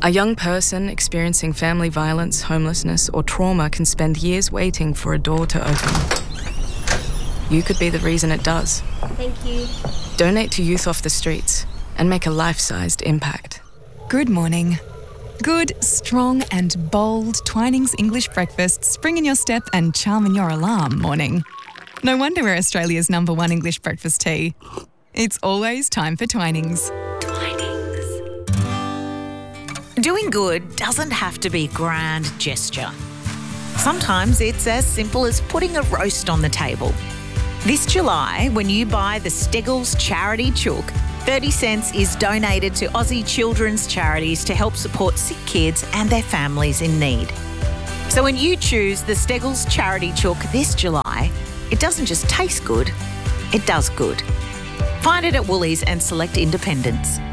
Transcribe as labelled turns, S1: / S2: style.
S1: A young person experiencing family violence, homelessness, or trauma can spend years waiting for a door to open. You could be the reason it does.
S2: Thank you.
S1: Donate to Youth Off the Streets and make a life-sized impact.
S3: Good morning. Good, strong and bold Twinings English breakfast spring in your step and charm in your alarm morning. No wonder we're Australia's #1 English breakfast tea. It's always time for Twinings.
S4: Doing good doesn't have to be grand gesture. Sometimes it's as simple as putting a roast on the table. This July, when you buy the Steggles Charity Chook, 30 cents is donated to Aussie children's charities to help support sick kids and their families in need. So when you choose the Steggles Charity Chook this July, it doesn't just taste good, it does good. Find it at Woolies and select independents.